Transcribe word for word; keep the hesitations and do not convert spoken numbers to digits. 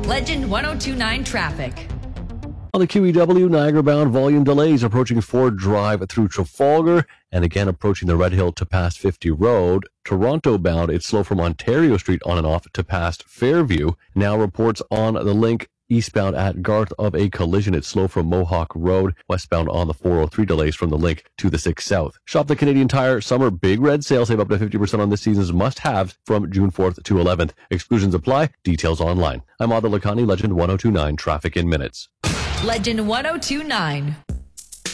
Legend one oh two point nine traffic. On the Q E W, Niagara-bound volume delays approaching Ford Drive through Trafalgar and again approaching the Red Hill to past fifty Road. Toronto-bound, it's slow from Ontario Street on and off to past Fairview. Now reports on the link eastbound at Garth of a collision. It's slow from Mohawk Road. Westbound on the four oh three delays from the link to the six South. Shop the Canadian Tire Summer Big Red Sale. Save up to fifty percent on this season's must-haves from June fourth to eleventh. Exclusions apply. Details online. I'm Adil Lakhani, Legend one oh two point nine Traffic in Minutes. Legend one oh two point nine.